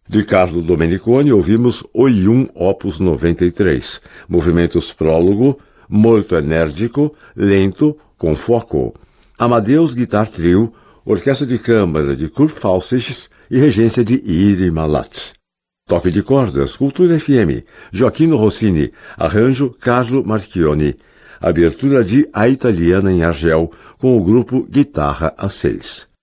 De Carlo Domeniconi, ouvimos Oium Opus 93, movimentos prólogo, molto enérgico, lento, com foco. Amadeus Guitar Trio, orquestra de câmara de Kurt Fausich e regência de Iri Malat. Toque de cordas, Cultura FM, Gioacchino Rossini, arranjo Carlo Marchioni. Abertura de A Italiana em Argel, com o grupo Guitarra a 6.